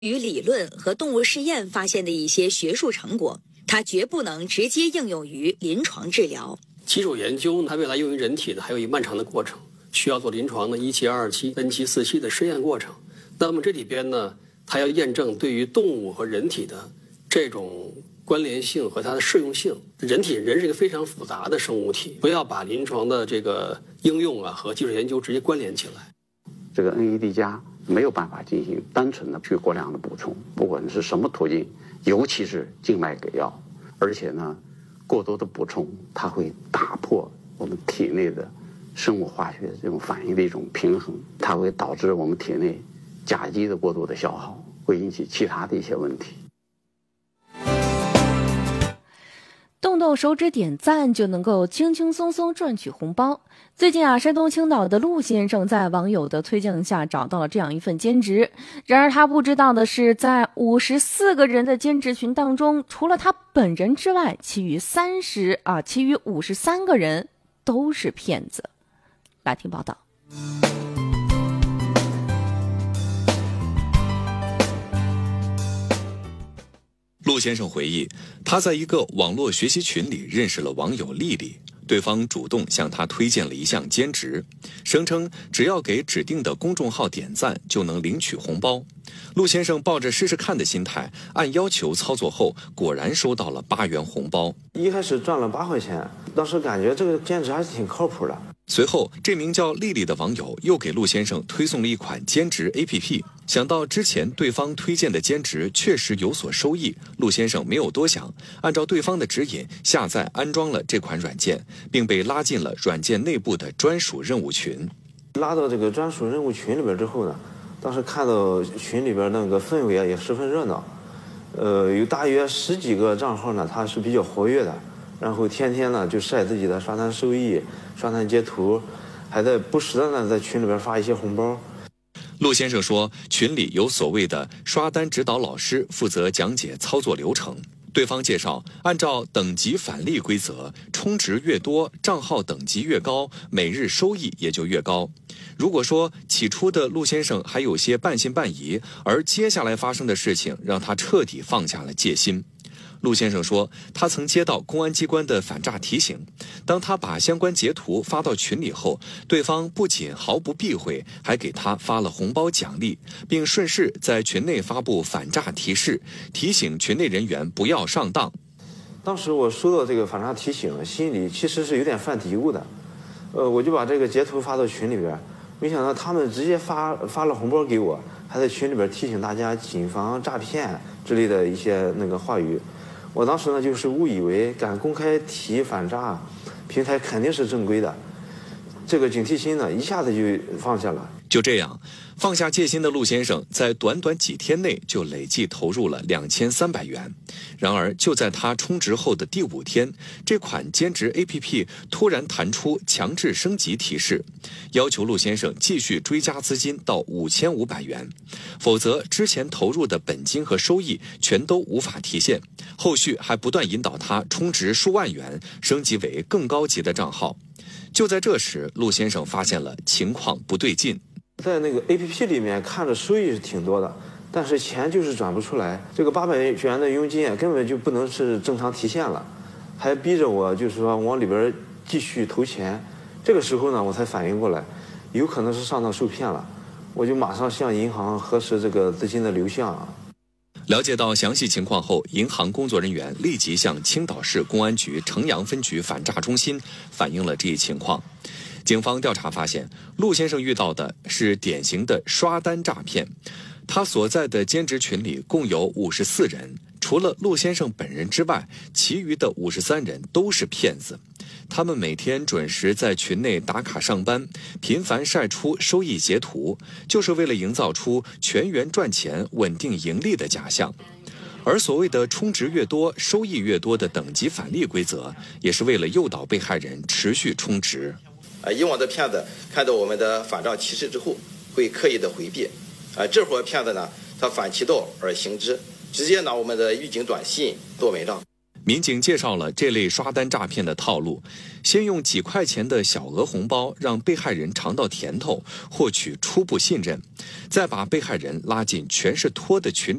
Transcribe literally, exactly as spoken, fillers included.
与理论和动物试验发现的一些学术成果，它绝不能直接应用于临床治疗。 基础研究它未来用于人体呢，还有一漫长的过程，需要做临床的一期、二期、三期、四期的实验过程。那么这里边呢，它要验证对于动物和人体的这种关联性和它的适用性。人体人是一个非常复杂的生物体，不要把临床的这个应用啊和基础研究直接关联起来。 这个 N A D 加没有办法进行单纯的去过量的补充，不管是什么途径，尤其是静脉给药，而且呢，过多的补充它会打破我们体内的生物化学这种反应的一种平衡，它会导致我们体内甲基的过度的消耗，会引起其他的一些问题。 动动手指点赞就能够轻轻松松赚取红包。最近啊，山东青岛的陆先生在网友的推荐下找到了这样一份兼职。然而他不知道的是，在五十四个人的兼职群当中，除了他本人之外，其余三十啊，其余五十三个人都是骗子。来听报道。 陆先生回忆，他在一个网络学习群里认识了网友丽丽，对方主动向他推荐了一项兼职，声称只要给指定的公众号点赞就能领取红包。陆先生抱着试试看的心态，按要求操作后，果然收到了八元红包。 一开始赚了八块钱，当时感觉这个兼职还是挺靠谱的。 随后，这名叫丽丽的网友又给陆先生推送了一款兼职 A P P。想到之前对方推荐的兼职确实有所收益，陆先生没有多想，按照对方的指引下载安装了这款软件，并被拉进了软件内部的专属任务群。 拉到这个专属任务群里边之后呢，当时看到群里边那个氛围啊也十分热闹，呃，有大约十几个账号呢，它是比较活跃的，然后天天呢就晒自己的刷单收益、刷单截图，还在不时的呢在群里边发一些红包。 陆先生说，群里有所谓的刷单指导老师负责讲解操作流程。对方介绍，按照等级返利规则，充值越多，账号等级越高，每日收益也就越高。如果说起初的陆先生还有些半信半疑，而接下来发生的事情让他彻底放下了戒心。陆先生说，他曾接到公安机关的反诈提醒，当他把相关截图发到群里后，对方不仅毫不避讳，还给他发了红包奖励，并顺势在群内发布反诈提示，提醒群内人员不要上当。 当时我收到这个反诈提醒，心里其实是有点犯嘀咕的，呃，我就把这个截图发到群里边，没想到他们直接发发了红包给我，还在群里边提醒大家谨防诈骗之类的一些那个话语。我当时呢就是误以为敢公开提反诈，平台肯定是正规的，这个警惕心呢一下子就放下了。 就这样，放下戒心的陆先生在短短几天内就累计投入了两千三百元。然而就在他充值后的第五天，这款兼职 A P P 突然弹出强制升级提示，要求陆先生继续追加资金到五千五百元，否则之前投入的本金和收益全都无法提现。后续还不断引导他充值数万元，升级为更高级的账号。就在这时，陆先生发现了情况不对劲。 在那个 A P P 里面看着收益是挺多的，但是钱就是转不出来，这个八百元的佣金根本就不能是正常提现了，还逼着我就是说往里边继续投钱。这个时候呢，我才反应过来，有可能是上当受骗了，我就马上向银行核实这个资金的流向。 了解到详细情况后，银行工作人员立即向青岛市公安局城阳分局反诈中心反映了这一情况。警方调查发现，陆先生遇到的是典型的刷单诈骗。他所在的兼职群里共有五十四人，除了陆先生本人之外，其余的五十三人都是骗子。他们每天准时在群内打卡上班，频繁晒出收益截图，就是为了营造出全员赚钱、稳定盈利的假象。而所谓的充值越多、收益越多的等级返利规则，也是为了诱导被害人持续充值。 啊，以往的骗子看到我们的反诈提示之后，会刻意的回避。啊，这伙骗子呢，他反其道而行之，直接拿我们的预警短信做文章。 民警介绍了这类刷单诈骗的套路：先用几块钱的小额红包让被害人尝到甜头，获取初步信任，再把被害人拉进全是托的群